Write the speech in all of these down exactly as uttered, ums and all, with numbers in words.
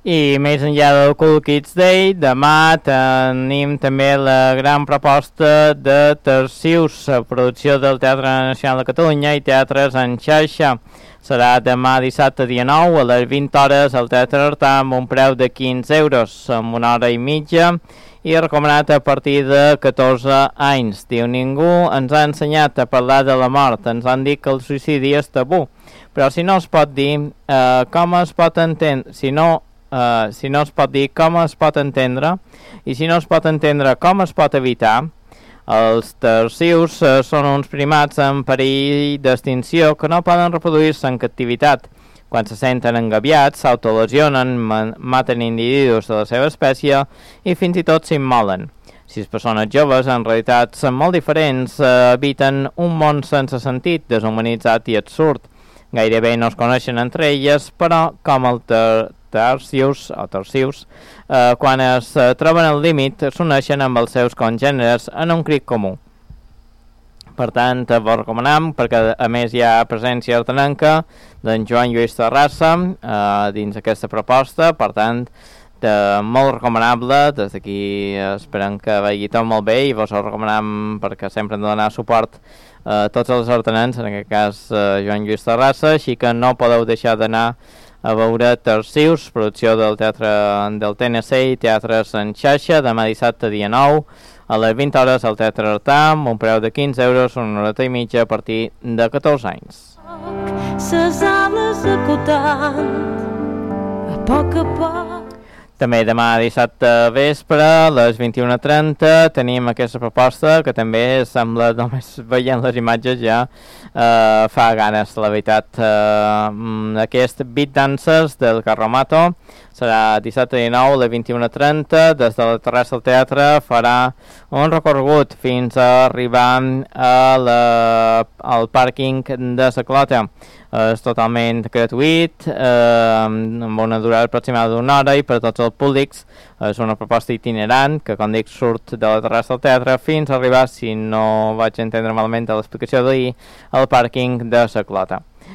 I més enllà del Cool Kids Day, demà tenim també la gran proposta de Tarsius, producció del Teatre Nacional de Catalunya i Teatres en xarxa. Serà demà dissabte dia nou a les vint hores al Teatre Artà amb un preu de quinze euros, amb una hora i mitja, i recomanat a partir de catorze anys. Diu, ningú ens ha ensenyat a parlar de la mort, ens han dit que el suïcidi és tabú, però si no es pot dir eh, com es pot entendre, si no Uh, si no es pot dir com es pot entendre i si no es pot entendre com es pot evitar. Els tarsius uh, són uns primats en perill d'extinció que no poden reproduir-se en captivitat. Quan se senten engabiats, s'autolesionen, maten individus de la seva espècie i fins i tot s'immolen. Sis persones joves, en realitat són molt diferents, uh, habiten un món sense sentit, deshumanitzat i absurd. Gairebé no es coneixen entre elles, però com el ter Tarsius o Tarsius, eh, quan es eh, troben al límit, s'uneixen amb els seus congèneres en un crit comú. Per tant, eh, vos recomanem, perquè a més hi ha presència artenenca d'en Joan Lluís Terrassa eh, dins aquesta proposta, per tant, de, molt recomanable. Des d'aquí esperem que vagi tot molt bé i vos ho recomanem perquè sempre hem de donar suport a eh, tots els artenens, en aquest cas eh, Joan Lluís Terrassa, així que no podeu deixar d'anar a veure Tarsius, producció del Teatre del T N C i Teatres en xarxa, demà dissabte dia nou a les vint hores al Teatre Artà amb un preu de quinze euros, una horeta i mitja a partir de catorze anys. Ses ales acotant a poc a poc. També demà dissabte vespre a les vint-i-una trenta tenim aquesta proposta que també sembla, només veient les imatges ja eh, fa ganes, la veritat. Eh, aquest Beat Dancers del Carromato serà dissabte dia nou a les vint-i-una trenta, des de la terrassa del teatre farà un recorregut fins a arribar a la, al pàrquing de la Clota. És totalment gratuït, eh, amb una durada aproximada d'una hora i per a tots els públics. És una proposta itinerant que, com dic, surt de la terrassa del teatre fins a arribar, si no vaig entendre malament de l'explicació d'ahir, al pàrquing de la Clota,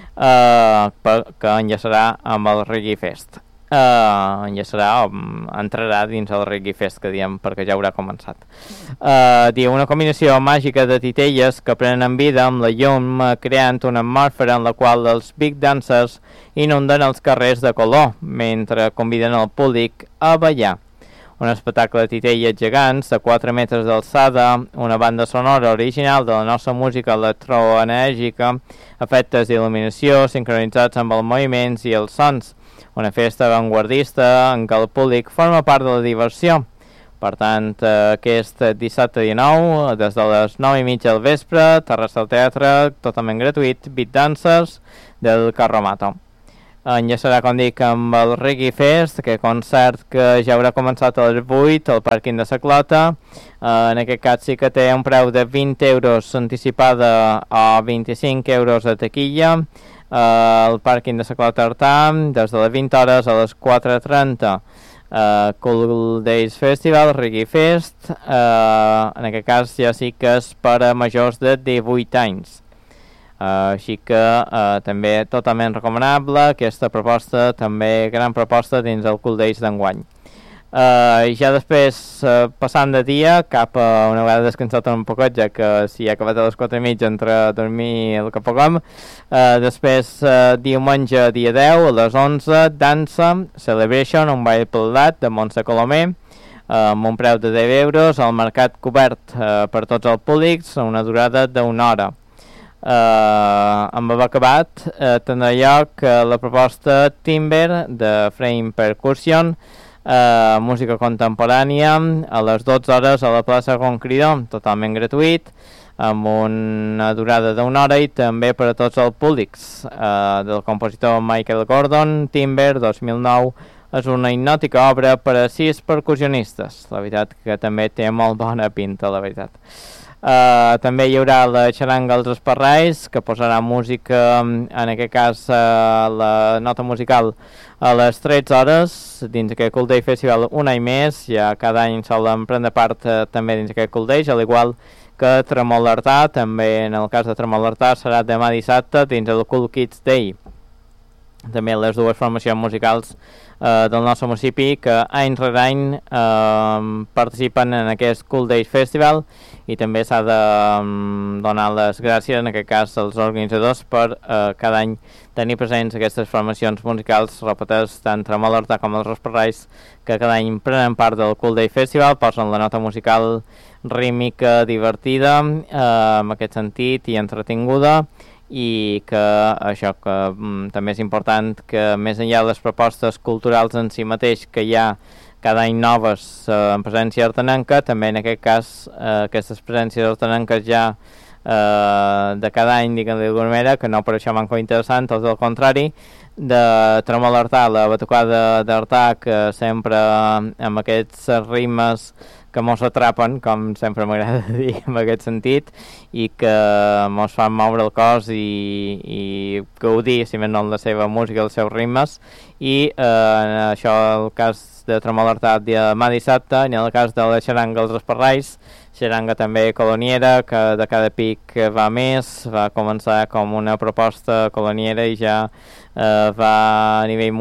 eh, que enllaçarà amb el Reggae Fest. Uh, enllaçarà o entrarà dins el Reggae Fest, que diem, perquè ja haurà començat. Uh, diu, una combinació màgica de titelles que prenen vida amb la llum, uh, creant una atmosfera en la qual els Big Dancers inunden els carrers de color, mentre conviden el públic a ballar. Un espectacle de titelles gegants de quatre metres d'alçada, una banda sonora original de la nostra música electroenèrgica, efectes d'il·luminació sincronitzats amb els moviments i els sons. Una festa avantguardista en què el públic forma part de la diversió. Per tant, aquest dissabte dia nou, des de les nou i mitja del vespre, terrassa del teatre, totalment gratuït, Beat Dancers del Carromato. Enllaçarà, com dic, amb el Reggae Fest, que concert que ja haurà començat a les vuit al pàrquing de la Clota. En aquest cas sí que té un preu de vint euros anticipada o vint-i-cinc euros a taquilla. Uh, el pàrquing de la Clota Artà, des de les vint hores a les quatre trenta. Uh, Cool Days Festival, Reggae Fest, uh, en aquest cas ja sí que és per a majors de divuit anys. Uh, així que uh, també totalment recomanable aquesta proposta, també gran proposta dins el Cool Days d'enguany. Uh, ja després, uh, passant de dia, cap a una vegada descansat un poquet, ja que si ha acabat a les quatre i mitja entre dormir el que puguem, uh, després uh, diumenge dia deu a les onze, dansa Celebration, un ball pelat de Montse Colomer, uh, amb un preu de deu euros, al mercat cobert uh, per tots els públics, una durada d'una hora. Uh, amb haver acabat uh, tindrà lloc uh, la proposta Timber de Frame Percussion, Uh, música contemporània a les dotze hores a la plaça Conqueridor, totalment gratuït, amb una durada d'una hora i també per a tots els públics. Uh, del compositor Michael Gordon, Timber, dos mil nou, és una hipnòtica obra per a sis percussionistes. La veritat que també té molt bona pinta, la veritat. Uh, també hi haurà la xaranga als Esparrais, que posarà música, en aquest cas uh, la nota musical a les tretze hores, dins aquest Cool Day Festival un any més. Ja cada any solen prendre part uh, també dins aquest Cool Days, al igual que Tremol Artà. També en el cas de Tremol Artà serà demà dissabte dins el Cool Kids Day. també les dues formacions musicals eh, del nostre municipi que any rere any eh, participen en aquest Cool Days Festival, i també s'ha de um, donar les gràcies en aquest cas als organitzadors per eh, cada any tenir presents aquestes formacions musicals repetades tant Tremol Artà com els Rasparrais, que cada any prenen part del Cool Day Festival, posen la nota musical rítmica, divertida eh, en aquest sentit i entretinguda, i que això que mm, també és important que més enllà de les propostes culturals en si mateix que hi ha cada any noves eh, en presència artenenca, també en aquest cas eh, aquestes presències artenenques ja eh, de cada any, diguem-ne d'alguna manera, que no per això manco interessant, tot el contrari, de Tremol Artà, la batucada d'Artà, que sempre amb aquests ritmes que mos atrapen, com sempre m'agrada dir en aquest sentit, i que mos fan moure el cos i, i gaudir, si més no, la seva música, els seus ritmes, i eh, això el cas de Tremol Artà demà dissabte, i en el cas de la xaranga Els Esparrais, xaranga també coloniera, que de cada pic va més, va començar com una proposta coloniera i ja eh, va a nivell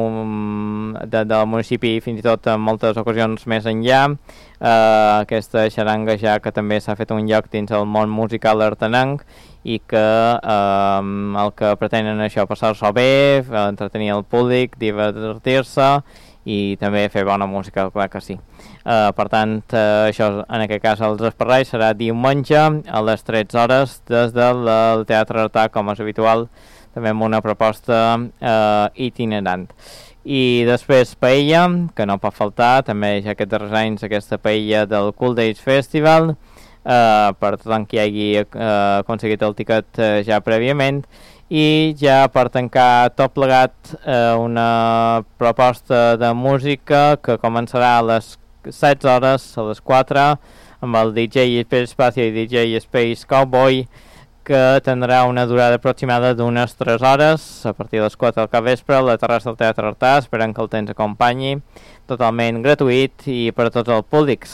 de, del municipi fins i tot en moltes ocasions més enllà. Uh, aquesta xaranga ja que també s'ha fet un lloc dins el món musical artenenc i que uh, el que pretenen això passar-s'ho bé, entretenir el públic, divertir-se i també fer bona música, clar que sí. Uh, per tant, uh, això en aquest cas als Esparrais serà diumenge a les tretze hores des del Teatre Artà, com és habitual, també amb una proposta uh, itinerant. I després paella, que no pot faltar, també ja aquests darrers anys aquesta paella del Cool Days Festival, eh, per tothom qui hagi eh, aconseguit el tiquet eh, ja prèviament, i ja per tancar tot plegat eh, una proposta de música que començarà a les setze hores, a les quatre, amb el D J Space Espacio i D J Space Cowboy, que tindrà una durada aproximada d'unes tres hores, a partir de les quatre del capvespre, a la terrassa del Teatre Artà, esperant que el temps acompanyi, totalment gratuït i per a tots els públics.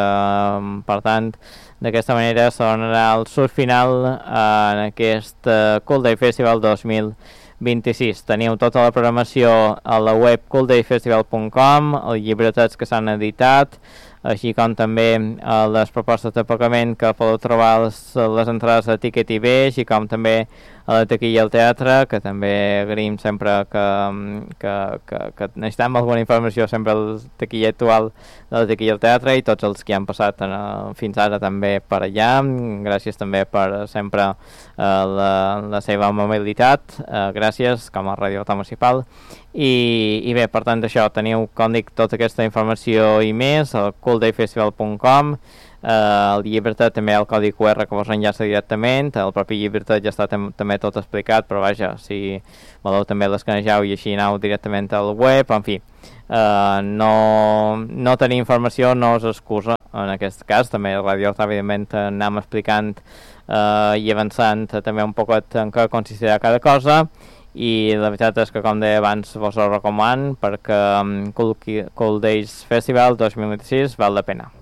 Eh, per tant, d'aquesta manera se donarà el surt final en aquest uh, Cool Day Festival dos mil vint-i-sis. Teniu tota la programació a la web cool day festival punt com, els llibretets que s'han editat, així com també eh, les propostes de pagament que podeu trobar les, les entrades a Ticket I B, així com també a la taquilla al teatre, que també agraïm sempre que, que, que, que necessitem alguna informació sempre a la taquilla actual de la taquilla al teatre i tots els que han passat en, fins ara també per allà. Gràcies també per sempre eh, la, la seva amabilitat, eh, gràcies com a Ràdio Artà Municipal. I, i bé, per tant això, teniu, com dic, tota aquesta informació i més al cool day festival punt com. Uh, el llibretet també el codi Q R que vos enllaça directament, el propi llibretet ja està tam també tot explicat, però vaja, si voleu també l'escanejau i així aneu directament al web, en fi, uh, no, no tenir informació no és excusa en aquest cas. També a Ràdio Artà evidentment anem explicant uh, i avançant també un poquet en què consistirà cada cosa, i la veritat és que, com deia abans, vos ho recomano perquè um, Cool, Cool Days Festival dos mil vint-i-sis val la pena.